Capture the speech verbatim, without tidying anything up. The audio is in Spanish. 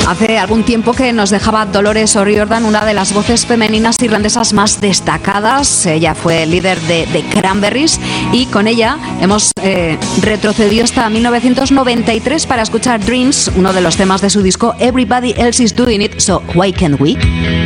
Hace algún tiempo que nos dejaba Dolores O'Riordan, una de las voces femeninas irlandesas más destacadas. Ella fue líder de The Cranberries y con ella hemos eh, retrocedido hasta mil novecientos noventa y tres para escuchar Dreams, uno de los temas de su disco Everybody Else Is Doing It, So Why Can't We?